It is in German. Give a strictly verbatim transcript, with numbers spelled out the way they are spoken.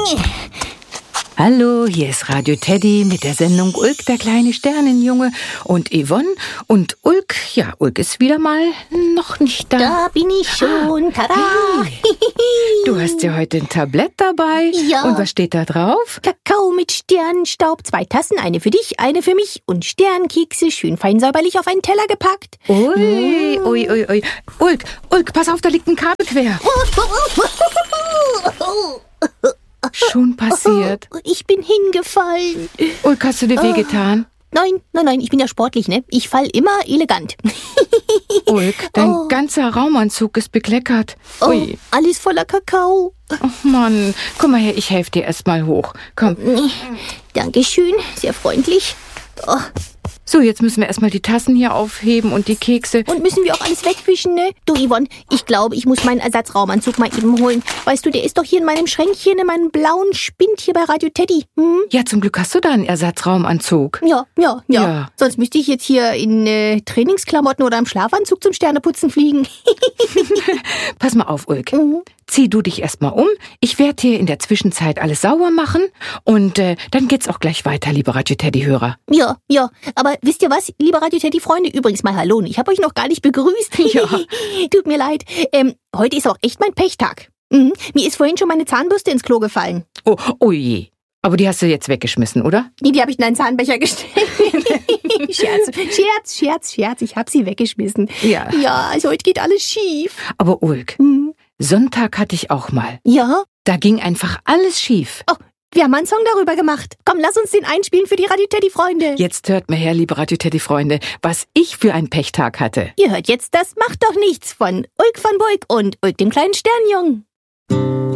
Hallo, hier ist Radio Teddy mit der Sendung Ulk, der kleine Sternenjunge, und Yvonne. Und Ulk, ja, Ulk ist wieder mal noch nicht da. Da bin ich schon, tada! Hey. Du hast ja heute ein Tablett dabei. Ja. Und was steht da drauf? Kakao mit Sternenstaub, zwei Tassen, eine für dich, eine für mich und Sternkekse, schön fein säuberlich auf einen Teller gepackt. Ui, ui, ui, ui. Ulk, Ulk, pass auf, da liegt ein Kabel quer. Schon passiert. Ich bin hingefallen. Ulk, hast du dir wehgetan? Nein, nein, nein, ich bin ja sportlich, ne? Ich fall immer elegant. Ulk, dein Oh. ganzer Raumanzug ist bekleckert. Ui. Oh, alles voller Kakao. Oh Mann, komm mal her, ich helfe dir erst mal hoch. Komm. Dankeschön, sehr freundlich. Oh, So, jetzt müssen wir erstmal die Tassen hier aufheben und die Kekse. und müssen wir auch alles wegwischen, ne? Du, Yvonne, ich glaube, ich muss meinen Ersatzraumanzug mal eben holen. Weißt du, der ist doch hier in meinem Schränkchen, in meinem blauen Spind hier bei Radio Teddy. Hm? Ja, zum Glück hast du da einen Ersatzraumanzug. Ja, ja, ja, Ja. Sonst müsste ich jetzt hier in äh, Trainingsklamotten oder im Schlafanzug zum Sterneputzen fliegen. Pass mal auf, Ulk. Mhm. Zieh du dich erstmal um. Ich werde hier in der Zwischenzeit alles sauber machen. Und äh, dann geht's auch gleich weiter, liebe Radio Teddy-Hörer. Ja, ja. Aber wisst ihr was, liebe Radio Teddy-Freunde? Übrigens mal hallo. Ich habe euch noch gar nicht begrüßt. Ja. Tut mir leid. Ähm, heute ist auch echt mein Pechtag. Mhm. Mir ist vorhin schon meine Zahnbürste ins Klo gefallen. Oh, oh je. Aber die hast du jetzt weggeschmissen, oder? Nee, die habe ich in einen Zahnbecher gestellt. Scherz, Scherz, Scherz, Scherz. Ich habe sie weggeschmissen. Ja. Ja, also heute geht alles schief. Aber Ulk, Mhm. Sonntag hatte ich auch mal. Ja? Da ging einfach alles schief. Oh, wir haben einen Song darüber gemacht. Komm, lass uns den einspielen für die Radio Teddy-Freunde. Jetzt hört mal her, liebe Radio Teddy-Freunde, was ich für einen Pechtag hatte. Ihr hört jetzt das Macht doch nichts von Ulk von Bulk und Ulk dem kleinen Sternjungen.